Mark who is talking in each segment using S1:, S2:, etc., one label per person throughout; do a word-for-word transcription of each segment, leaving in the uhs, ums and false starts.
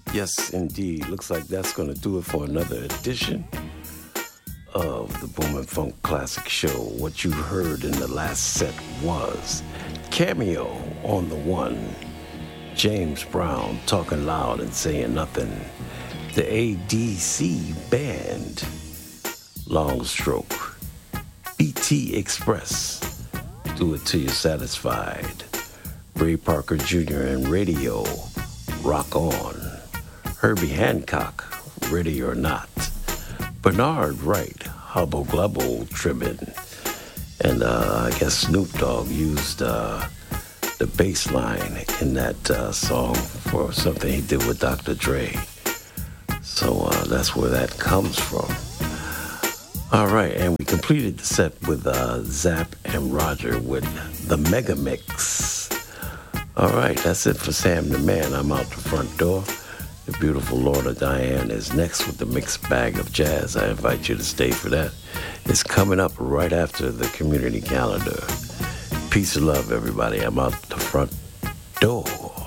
S1: Yes, indeed. Looks like that's going to do it for another edition of the Boom and Funk Classic Show. What you heard in the last set was Cameo on the one, James Brown, Talking Loud and Saying Nothing, the A D C Band, Long Stroke, B T Express, Do It Till You're Satisfied, Ray Parker Junior and Radio, Rock On, Herbie Hancock, Ready or Not, Bernard Wright, Hubble Glubble Trimming, and uh, I guess Snoop Dogg used uh, the bass line in that uh, song for something he did with Doctor Dre. So uh, that's where that comes from. All right, and we completed the set with uh, Zapp and Roger with the Mega Mix. All right, that's it for Sam the Man. I'm out the front door. The beautiful Lorna Diane is next with the mixed bag of jazz. I invite you to stay for that. It's coming up right after the community calendar. Peace and love, everybody. I'm out the front door.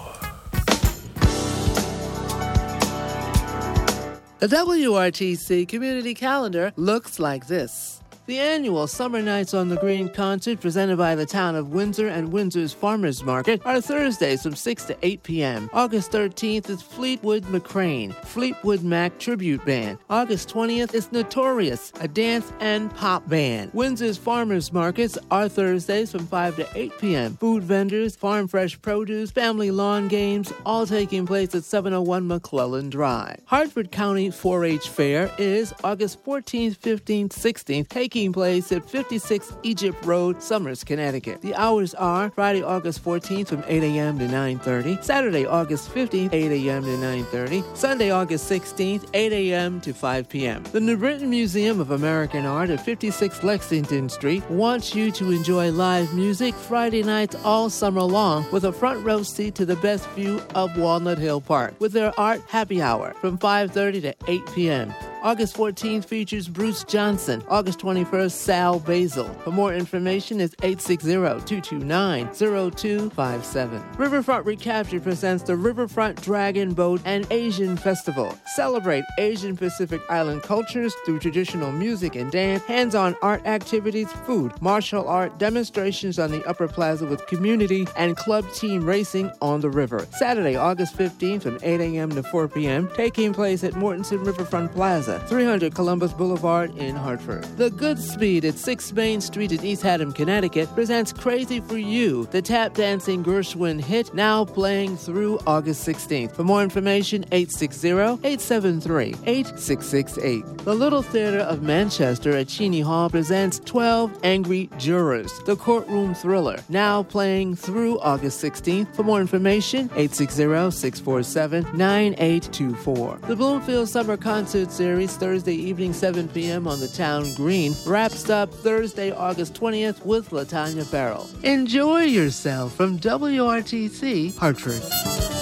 S2: The W R T C community calendar looks like this. The annual Summer Nights on the Green concert presented by the town of Windsor and Windsor's Farmers Market are Thursdays from six to eight p.m. August thirteenth is Fleetwood McCrane, Fleetwood Mac Tribute Band. August twentieth is Notorious, a dance and pop band. Windsor's Farmers Markets are Thursdays from five to eight p.m. Food vendors, farm fresh produce, family lawn games, all taking place at seven oh one McClellan Drive. Hartford County four H Fair is August fourteenth, fifteenth, sixteenth, taking place at fifty-six Egypt Road, Somers, Connecticut. The hours are Friday, August fourteenth from eight a.m. to nine thirty, Saturday, August fifteenth, eight a.m. to nine thirty, Sunday, August sixteenth, eight a.m. to five p.m. The New Britain Museum of American Art at fifty-six Lexington Street wants you to enjoy live music Friday nights all summer long with a front row seat to the best view of Walnut Hill Park with their art happy hour from five thirty to eight p.m. August fourteenth features Bruce Johnson. August twenty-first, Sal Basil. For more information, it's eight six zero, two two nine, zero two five seven. Riverfront Recaptured presents the Riverfront Dragon Boat and Asian Festival. Celebrate Asian Pacific Island cultures through traditional music and dance, hands-on art activities, food, martial art, demonstrations on the Upper Plaza with community and club team racing on the river. Saturday, August fifteenth from eight a.m. to four p.m., taking place at Mortenson Riverfront Plaza, three hundred Columbus Boulevard in Hartford. The Goodspeed at six Main Street in East Haddam, Connecticut presents Crazy for You, the tap dancing Gershwin hit, now playing through August sixteenth. For more information, eight six zero, eight seven three, eight six six eight. The Little Theatre of Manchester at Cheney Hall presents twelve Angry Jurors, the courtroom thriller, now playing through August sixteenth. For more information, eight six zero, six four seven, nine eight two four. The Bloomfield Summer Concert Series, Thursday evening, seven p.m. on the Town Green, wraps up Thursday, August twentieth with LaTanya Farrell. Enjoy yourself from W R T C Hartford.